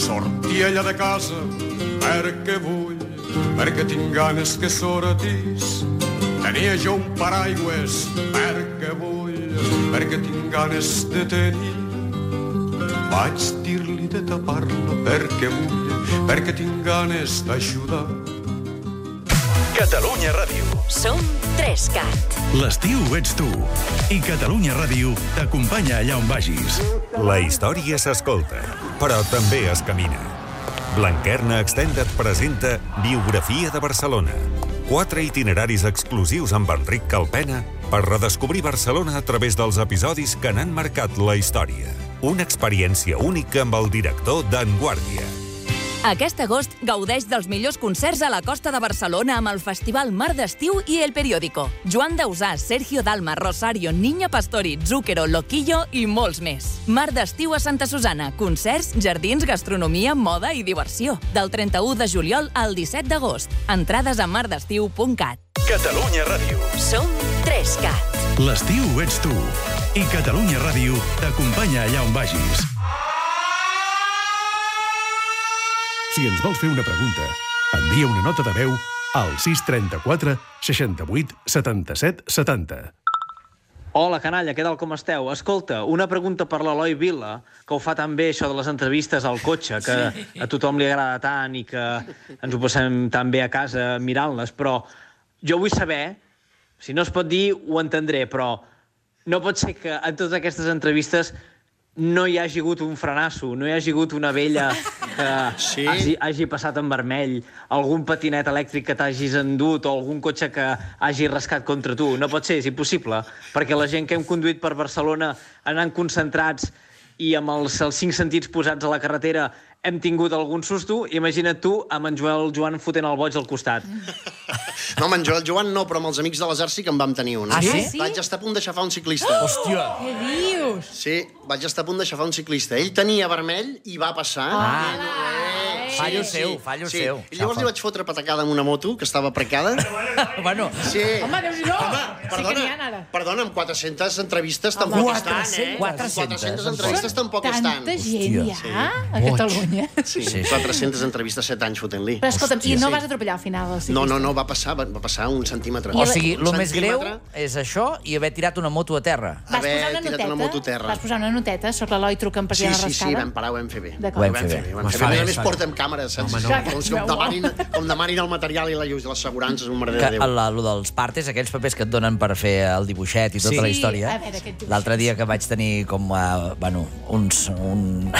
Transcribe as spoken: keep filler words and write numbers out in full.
Sortia ella de casa perquè vull, perquè tinc ganes que sortis. Tenia jo un paraigües perquè vull, perquè tinc ganes de tenir. Vaig dir-li de tapar-la perquè vull, perquè tinc ganes d'ajudar. Catalunya Ràdio. Som Trescat. L'estiu ets tu. I Catalunya Ràdio t'acompanya allà on vagis. La història s'escolta, però també es camina. Blanquerna Extended presenta Biografia de Barcelona. Quatre itineraris exclusius amb Enric Calpena per redescobrir Barcelona a través dels episodis que n'han marcat la història. Una experiència única amb el director d'En Guàrdia. Aquest agost gaudeix dels millors concerts a la costa de Barcelona amb el Festival Mar d'Estiu i El Periódico. Joan Dausà, Sergio Dalma, Rosario, Niña Pastori, Zúquero, Loquillo i molts més. Mar d'Estiu a Santa Susana. Concerts, jardins, gastronomia, moda i diversió. Del trenta-u de juliol al disset d'agost. Entrades a mar d'estiu punt cat. Catalunya Ràdio. Som Trescat. L'estiu ets tu. I Catalunya Ràdio t'acompanya allà on vagis. Si ens vols fer una pregunta, envia una nota de veu al sis trenta-quatre seixanta-vuit setanta-set setanta. Hola, canalla, què tal, com esteu? Escolta, una pregunta per l'Eloi Vila, que ho fa tan bé, això de les entrevistes al cotxe, que a tothom li agrada tant i que ens ho passem tan bé a casa mirant-les, però jo vull saber, si no es pot dir, ho entendré, però no pot ser que en totes aquestes entrevistes no hi hagi hagut un frenasso, no hi hagi hagut una vella que sí. hagi, hagi passat en vermell, algun patinet elèctric que t'hagis endut o algun cotxe que hagi rascat contra tu. No pot ser, és impossible, perquè la gent que hem conduït per Barcelona anant concentrats i amb els, els cinc sentits posats a la carretera hem tingut algun susto. Imagina't tu amb en Joel Joan fotent el boig al costat. No, amb en Joel Joan no, però amb els amics de les arts sí que en vam tenir un. Ah, sí? Vaig estar a punt d'aixafar un ciclista. Hòstia! Què dius? Sí, vaig estar a punt d'aixafar un ciclista. Ell tenia vermell i va passar. Ah, fallo seu, fallo sí. seu. I llavors li vaig fotre patacada amb una moto que estava aparcada. Bueno, sí. Home, Déu-n'hi-do! Home, Sí perdona, que n'hi ha, ara. perdona, amb quatre-centes entrevistes tampoc estan, eh? quatre-centes entrevistes tampoc estan. Tanta gent hi Sí. ha a Catalunya. Sí, sí, quatre-centes entrevistes, set anys fotent-li. Però escolta'm, i Hòstia, no sí. vas atropellar al final el ciclista? No, no, no, va passar, va, va passar un centímetre. o sigui, Un el més greu centímetre. és això i haver tirat una moto a terra. Vas haver posar una tirat noteta? una moto a terra. Vas posar una noteta sobre l'Eloi trucant per Sí, la sí, rascada? sí, vam parar, ho vam fer bé. D'acord. Ho vam fer bé. Ho vam fer bé. A més a més, portem càmeres, saps? Home, no. Com, com, demanin, com demanin el material i la llum i les assegurances, un merder Que de Déu. el, el dels partes, aquells papers que et donen per fer el dibuixet i tota Sí. la història. A veure, aquest dibuixet. L'altre dia que vaig tenir com, uh, bueno, uns, un,